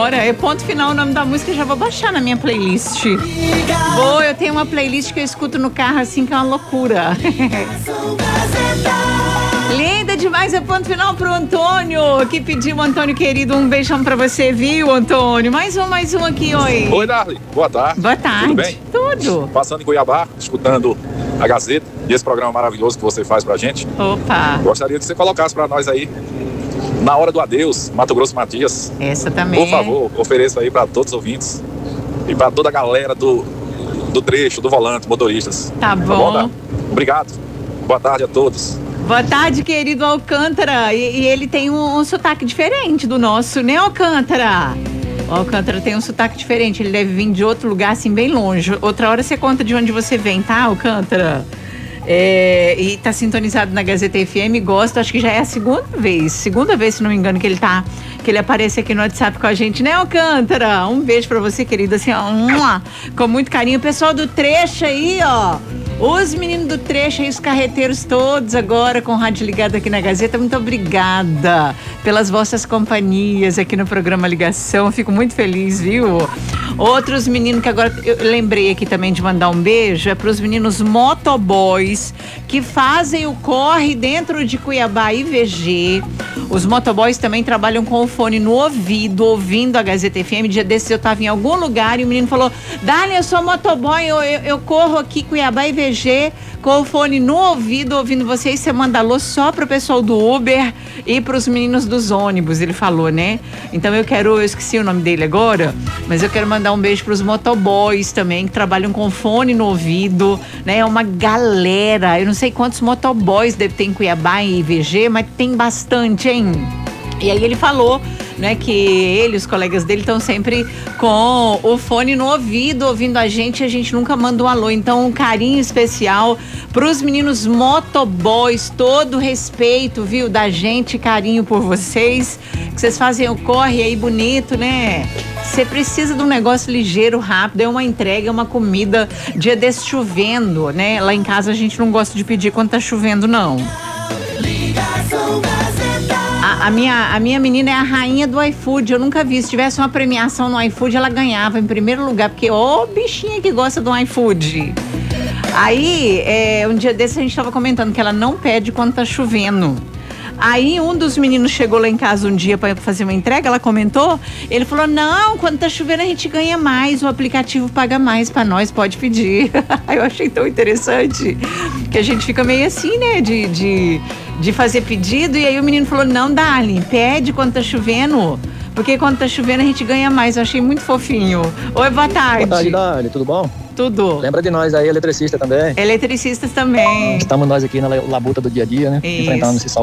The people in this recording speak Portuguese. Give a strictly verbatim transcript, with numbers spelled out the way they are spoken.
Senhora, é Ponto Final o nome da música, já vou baixar na minha playlist. Vou, eu tenho uma playlist que eu escuto no carro assim, que é uma loucura. Linda demais, é Ponto Final pro Antônio, que pediu, Antônio querido, um beijão pra você, viu, Antônio? Mais um, mais um aqui, oi. Oi, Darly, boa tarde. Boa tarde. Tudo bem? Tudo. Passando em Cuiabá, escutando a Gazeta e esse programa maravilhoso que você faz pra gente. Opa. Gostaria que você colocasse pra nós aí, Na Hora do Adeus, Mato Grosso Matias. Essa também. Por favor, ofereça aí pra todos os ouvintes e pra toda a galera do, do trecho, do volante, motoristas. Tá bom. Tá bom, tá? Obrigado. Boa tarde a todos. Boa tarde, querido Alcântara. E, e ele tem um, um sotaque diferente do nosso, né, Alcântara? O Alcântara tem um sotaque diferente. Ele deve vir de outro lugar, assim, bem longe. Outra hora você conta de onde você vem, tá, Alcântara? É, e tá sintonizado na Gazeta F M, gosto, acho que já é a segunda vez, segunda vez, se não me engano, que ele tá, que ele aparece aqui no WhatsApp com a gente, né, Alcântara? Um beijo pra você, querido, assim, ó, com muito carinho. O pessoal do trecho aí, ó, os meninos do trecho aí, os carreteiros todos agora com o rádio ligado aqui na Gazeta, muito obrigada pelas vossas companhias aqui no programa Ligação, fico muito feliz, viu? Outros meninos que agora eu lembrei aqui também de mandar um beijo é pros meninos motoboys que fazem o corre dentro de Cuiabá I V G. Os motoboys também trabalham com o fone no ouvido, ouvindo a Gazeta F M. Dia desses eu tava em algum lugar e o menino falou: Dali, eu sou motoboy, eu, eu, eu corro aqui Cuiabá I V G com o fone no ouvido, ouvindo vocês. Você manda alô só pro pessoal do Uber e pros meninos dos ônibus, ele falou, né? Então eu quero, eu esqueci o nome dele agora, mas eu quero mandar um beijo pros motoboys também, que trabalham com fone no ouvido, né? É uma galera, eu não sei quantos motoboys deve ter em Cuiabá e I V G, mas tem bastante, hein? E aí ele falou, né, que ele e os colegas dele estão sempre com o fone no ouvido, ouvindo a gente, e a gente nunca manda um alô. Então, um carinho especial pros meninos motoboys, todo respeito, viu, da gente, carinho por vocês, que vocês fazem o corre aí bonito, né? Você precisa de um negócio ligeiro, rápido, é uma entrega, é uma comida, dia desse chovendo, né? Lá em casa a gente não gosta de pedir quando tá chovendo, não. A, a, minha, a minha menina é a rainha do iFood, eu nunca vi. Se tivesse uma premiação no iFood, ela ganhava em primeiro lugar, porque ô bichinha que gosta do iFood. Aí, é, um dia desse a gente tava comentando que ela não pede quando tá chovendo. Aí um dos meninos chegou lá em casa um dia para fazer uma entrega, ela comentou, ele falou: não, quando tá chovendo a gente ganha mais, o aplicativo paga mais para nós, pode pedir. Eu achei tão interessante, que a gente fica meio assim, né, de, de, de fazer pedido, e aí o menino falou: não, Darling, pede quando tá chovendo, porque quando tá chovendo a gente ganha mais. Eu achei muito fofinho. Oi, boa tarde. Boa tarde, Darling, tudo bom? Tudo. Lembra de nós aí, eletricista também? Eletricistas também. Estamos nós aqui na labuta do dia a dia, né? Isso. Enfrentando esse sol